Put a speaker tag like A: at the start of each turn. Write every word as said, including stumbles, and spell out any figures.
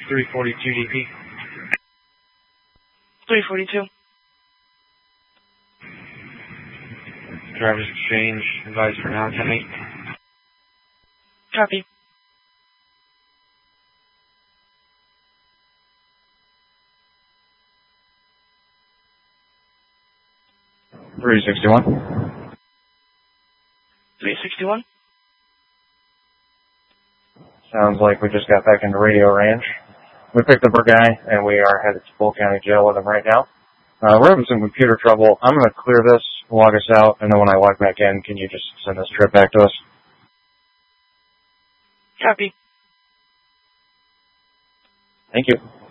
A: three forty-two D P.
B: three forty-two.
A: Drivers exchange, advised for now, ten eight.
B: Copy.
A: three sixty-one.
B: three sixty-one.
A: Sounds like we just got back into radio range. We picked up our guy, and we are headed to Bull County Jail with him right now. Uh, we're having some computer trouble. I'm going to clear this, log us out, and then when I log back in, can you just send this trip back to us?
B: Copy.
A: Thank you.